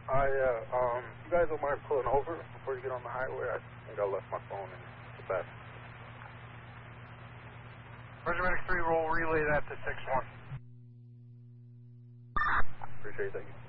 You guys don't mind pulling over before you get on the highway? I think I left my phone in the back. Regiment 3 will relay that to 6-1. Appreciate that.